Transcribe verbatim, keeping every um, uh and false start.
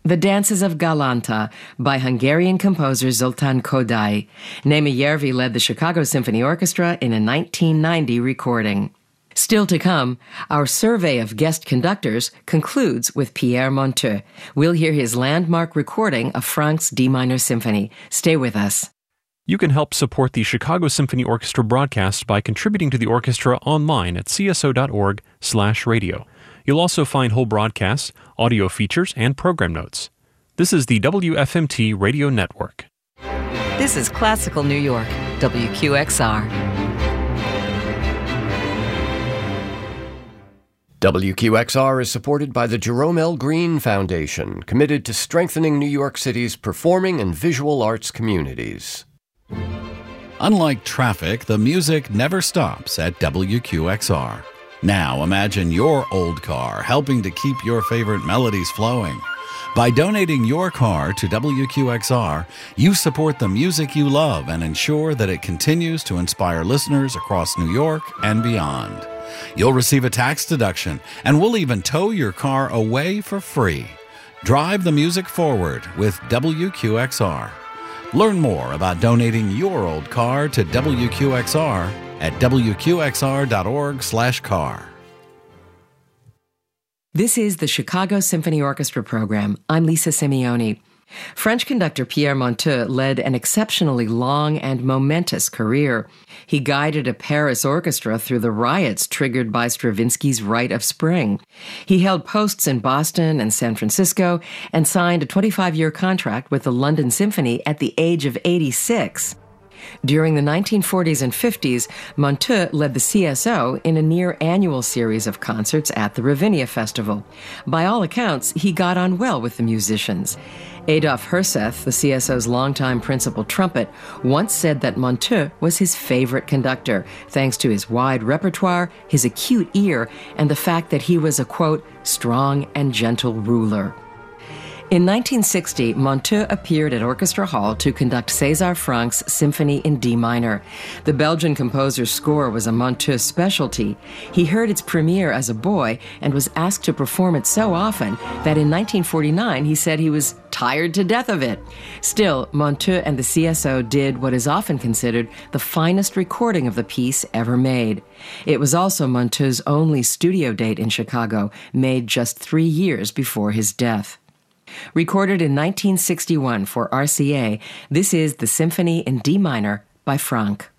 The Dances of Galanta by Hungarian composer Zoltán Kodály. Németh Järvi led the Chicago Symphony Orchestra in a nineteen ninety recording. Still to come, our survey of guest conductors concludes with Pierre Monteux. We'll hear his landmark recording of Franck's D minor symphony. Stay with us. You can help support the Chicago Symphony Orchestra broadcast by contributing to the orchestra online at c s o dot org slash radio. You'll also find whole broadcasts, audio features, and program notes. This is the W F M T Radio Network. This is Classical New York, W Q X R. W Q X R is supported by the Jerome L. Green Foundation, committed to strengthening New York City's performing and visual arts communities. Unlike traffic, the music never stops at W Q X R. Now imagine your old car helping to keep your favorite melodies flowing. By donating your car to W Q X R, you support the music you love and ensure that it continues to inspire listeners across New York and beyond. You'll receive a tax deduction, and we'll even tow your car away for free. Drive the music forward with W Q X R. Learn more about donating your old car to W Q X R at w q x r dot org slash car. This is the Chicago Symphony Orchestra program. I'm Lisa Simeoni. French conductor Pierre Monteux led an exceptionally long and momentous career. He guided a Paris orchestra through the riots triggered by Stravinsky's Rite of Spring. He held posts in Boston and San Francisco and signed a twenty-five-year contract with the London Symphony at the age of eighty-six. During the nineteen forties and fifties, Monteux led the C S O in a near-annual series of concerts at the Ravinia Festival. By all accounts, he got on well with the musicians. Adolf Herseth, the C S O's longtime principal trumpet, once said that Monteux was his favorite conductor, thanks to his wide repertoire, his acute ear, and the fact that he was a, quote, strong and gentle ruler. In nineteen sixty, Monteux appeared at Orchestra Hall to conduct César Franck's Symphony in D minor. The Belgian composer's score was a Monteux specialty. He heard its premiere as a boy and was asked to perform it so often that in nineteen forty-nine he said he was tired to death of it. Still, Monteux and the C S O did what is often considered the finest recording of the piece ever made. It was also Monteux's only studio date in Chicago, made just three years before his death. Recorded in nineteen sixty-one for R C A, this is the Symphony in D minor by Franck.